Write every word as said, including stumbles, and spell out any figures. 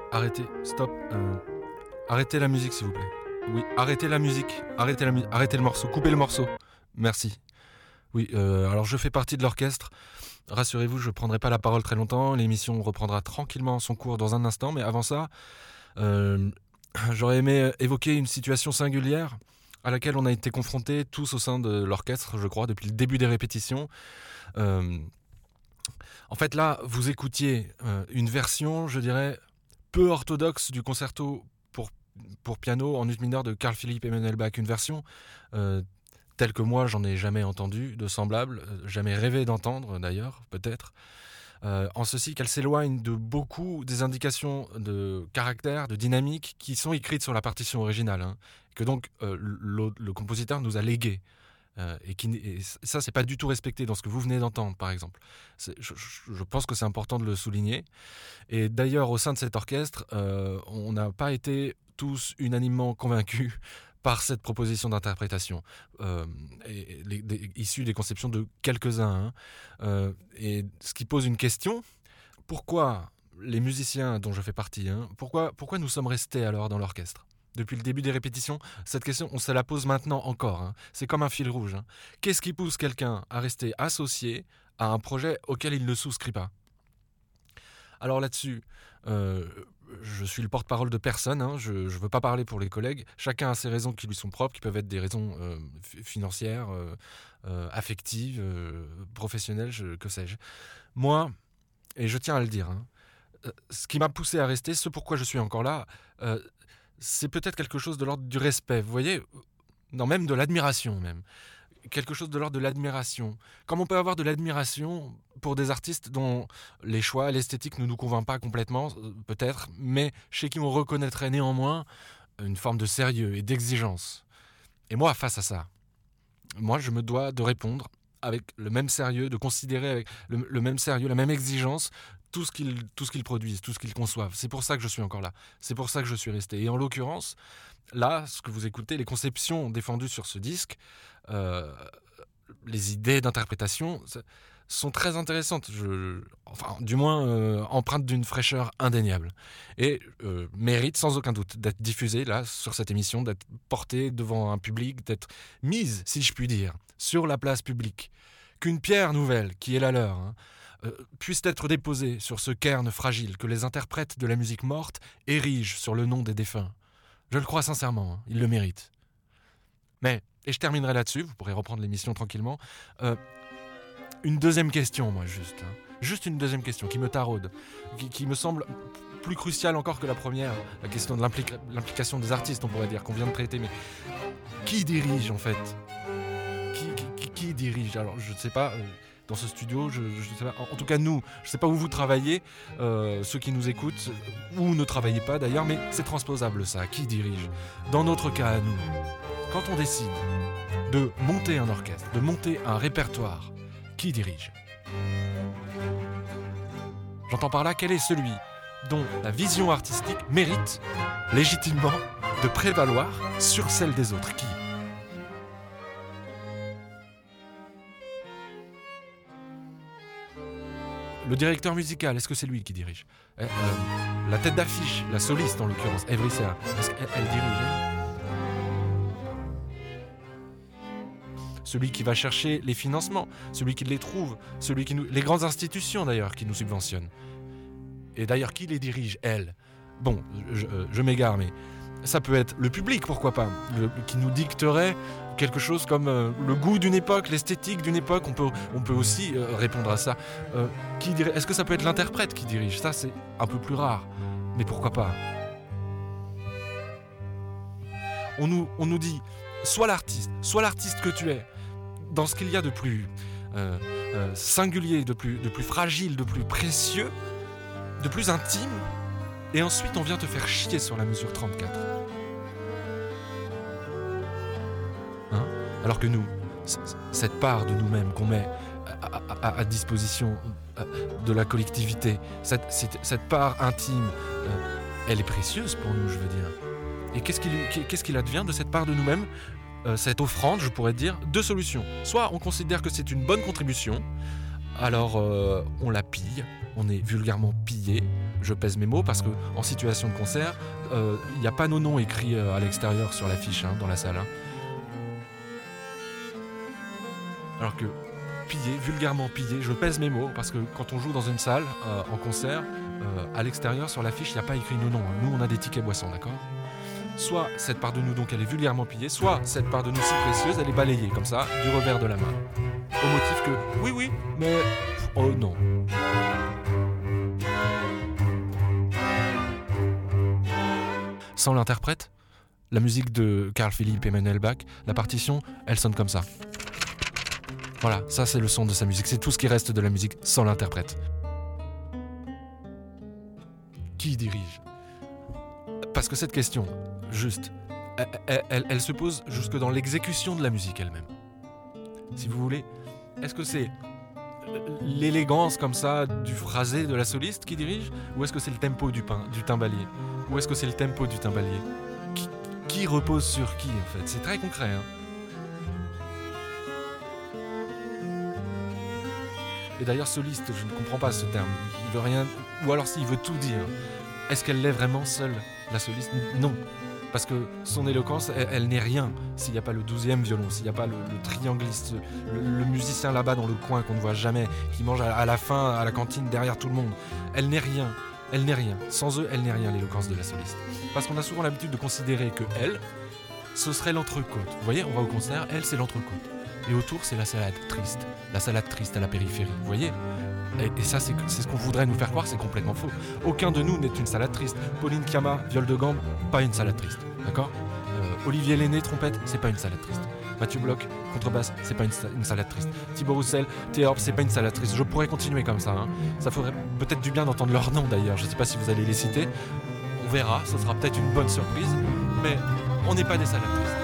Arrêtez, stop. Euh, arrêtez la musique, s'il vous plaît. Oui, arrêtez la musique. Arrêtez, la mu- arrêtez le morceau. Coupez le morceau. Merci. Oui, euh, alors je fais partie de l'orchestre. Rassurez-vous, je ne prendrai pas la parole très longtemps. L'émission reprendra tranquillement son cours dans un instant. Mais avant ça, euh, j'aurais aimé évoquer une situation singulière à laquelle on a été confrontés tous au sein de l'orchestre, je crois, depuis le début des répétitions. Euh, en fait, là, vous écoutiez euh, une version, je dirais, peu orthodoxe du concerto pour, pour piano en ut mineur de Carl Philipp Emanuel Bach. Une version euh, telle que moi, j'en ai jamais entendu, de semblable, euh, jamais rêvé d'entendre d'ailleurs, peut-être. Euh, en ceci qu'elle s'éloigne de beaucoup des indications de caractère, de dynamique qui sont écrites sur la partition originale, hein, que donc euh, le, le compositeur nous a légué. Euh, et, qui, et ça, c'est pas du tout respecté dans ce que vous venez d'entendre, par exemple. C'est, je, je pense que c'est important de le souligner. Et d'ailleurs, au sein de cet orchestre, euh, on n'a pas été tous unanimement convaincus par cette proposition d'interprétation, euh, et, les, des, issue des conceptions de quelques-uns. Hein. Euh, et ce qui pose une question, pourquoi les musiciens dont je fais partie, hein, pourquoi, pourquoi nous sommes restés alors dans l'orchestre ? Depuis le début des répétitions, cette question, on se la pose maintenant encore. Hein. C'est comme un fil rouge. Hein. Qu'est-ce qui pousse quelqu'un à rester associé à un projet auquel il ne souscrit pas ? Alors là-dessus, euh, je suis le porte-parole de personne, hein, je ne veux pas parler pour les collègues. Chacun a ses raisons qui lui sont propres, qui peuvent être des raisons euh, financières, euh, euh, affectives, euh, professionnelles, je, que sais-je. Moi, et je tiens à le dire, hein, ce qui m'a poussé à rester, ce pourquoi je suis encore là, euh, c'est peut-être quelque chose de l'ordre du respect, vous voyez ? Non, même de l'admiration, même. Quelque chose de l'ordre de l'admiration. Comme on peut avoir de l'admiration pour des artistes dont les choix, l'esthétique ne nous convainc pas complètement, peut-être, mais chez qui on reconnaîtrait néanmoins une forme de sérieux et d'exigence. Et moi, face à ça, moi, je me dois de répondre avec le même sérieux, de considérer avec le, le même sérieux, la même exigence, tout ce qu'ils, tout ce qu'ils produisent, tout ce qu'ils conçoivent. C'est pour ça que je suis encore là. C'est pour ça que je suis resté. Et en l'occurrence, là, ce que vous écoutez, les conceptions défendues sur ce disque, euh, les idées d'interprétation sont très intéressantes. Je, enfin, du moins, euh, empreintes d'une fraîcheur indéniable. Et euh, méritent sans aucun doute d'être diffusées, là, sur cette émission, d'être portées devant un public, d'être mises, si je puis dire, sur la place publique. Qu'une pierre nouvelle, qui est la leur, hein, euh, puisse être déposée sur ce cairn fragile que les interprètes de la musique morte érigent sur le nom des défunts. Je le crois sincèrement, hein, ils le méritent. Mais, et je terminerai là-dessus, vous pourrez reprendre l'émission tranquillement, euh, une deuxième question, moi, juste. Hein, juste une deuxième question qui me taraude, qui, qui me semble plus cruciale encore que la première, la question de l'implica- l'implication des artistes, on pourrait dire, qu'on vient de traiter, mais qui dirige, en fait ? Qui, qui, qui, qui dirige ? Alors, je ne sais pas... Euh, dans ce studio, je, je sais pas, en, en tout cas nous, je ne sais pas où vous travaillez, euh, ceux qui nous écoutent, ou ne travaillez pas d'ailleurs, mais c'est transposable ça, qui dirige ? Dans notre cas à nous, quand on décide de monter un orchestre, de monter un répertoire, qui dirige ? J'entends par là quel est celui dont la vision artistique mérite légitimement de prévaloir sur celle des autres. Qui ? Le directeur musical, est-ce que c'est lui qui dirige ? euh, euh, La tête d'affiche, la soliste en l'occurrence, Evry Serra, est-ce qu'elle elle dirige ? Celui qui va chercher les financements, celui qui les trouve, celui qui nous... les grandes institutions d'ailleurs qui nous subventionnent. Et d'ailleurs, qui les dirige, elle ? Bon, je, je, je m'égare, mais ça peut être le public, pourquoi pas, le, qui nous dicterait quelque chose comme euh, le goût d'une époque, l'esthétique d'une époque, on peut, on peut aussi euh, répondre à ça. Euh, qui dir... Est-ce que ça peut être l'interprète qui dirige ? Ça, c'est un peu plus rare, mais pourquoi pas ? On nous, on nous dit, sois l'artiste, sois l'artiste que tu es, dans ce qu'il y a de plus euh, euh, singulier, de plus, de plus fragile, de plus précieux, de plus intime, et ensuite on vient te faire chier sur la mesure trente-quatre. Hein ? Alors que nous, c- cette part de nous-mêmes qu'on met à, à, à disposition de la collectivité, cette, cette, cette part intime, euh, elle est précieuse pour nous, je veux dire. Et qu'est-ce qu'il, qu'est-ce qu'il advient de cette part de nous-mêmes ? Euh, cette offrande, je pourrais dire, deux solutions. Soit on considère que c'est une bonne contribution, alors euh, on la pille, on est vulgairement pillé. je pèse mes mots parce que en situation de concert, il euh, n'y a pas nos noms écrits euh, à l'extérieur sur l'affiche, hein, dans la salle. Hein. Alors que piller, vulgairement piller, je pèse mes mots parce que quand on joue dans une salle, euh, en concert, euh, à l'extérieur sur l'affiche, il n'y a pas écrit nos noms. Hein. Nous, on a des tickets boissons, d'accord ? Soit cette part de nous, donc, elle est vulgairement pillée, soit cette part de nous si précieuse, elle est balayée, comme ça, du revers de la main. Au motif que, oui, oui, mais... Oh non. Sans l'interprète, la musique de Carl Philipp Emanuel Bach, la partition, elle sonne comme ça. Voilà, ça c'est le son de sa musique, c'est tout ce qui reste de la musique sans l'interprète. Qui dirige ? Parce que cette question, juste, elle, elle, elle se pose jusque dans l'exécution de la musique elle-même. Si vous voulez, est-ce que c'est l'élégance comme ça du phrasé de la soliste qui dirige, ou est-ce que c'est le tempo du, pain, du timbalier, ou est-ce que c'est le tempo du timbalier qui, qui repose sur qui en fait ? C'est très concret. Hein. Et d'ailleurs, soliste, je ne comprends pas ce terme. Il veut rien, ou alors s'il veut tout dire. Est-ce qu'elle l'est vraiment seule, la soliste ? Non. Parce que son éloquence, elle, elle n'est rien s'il n'y a pas le douzième violon, s'il n'y a pas le, le triangliste, le, le musicien là-bas dans le coin qu'on ne voit jamais, qui mange à, à la fin, à la cantine, derrière tout le monde. Elle n'est rien. Elle n'est rien. Sans eux, elle n'est rien, l'éloquence de la soliste. Parce qu'on a souvent l'habitude de considérer que elle, ce serait l'entrecôte. Vous voyez, on va au concert, elle, c'est l'entrecôte. Et autour, c'est la salade triste. La salade triste à la périphérie, vous voyez ? Et, et ça, c'est, c'est ce qu'on voudrait nous faire croire, c'est complètement faux. Aucun de nous n'est une salade triste. Pauline Kama, viol de gambe, pas une salade triste, d'accord ? euh, Olivier Lenné, trompette, c'est pas une salade triste. Mathieu Bloch, contrebasse, c'est pas une, une salade triste. Thibaut Roussel, théorbe, c'est pas une salade triste. Je pourrais continuer comme ça. Hein. Ça ferait peut-être du bien d'entendre leur nom d'ailleurs. Je sais pas si vous allez les citer. On verra, ça sera peut-être une bonne surprise. Mais on n'est pas des salades tristes.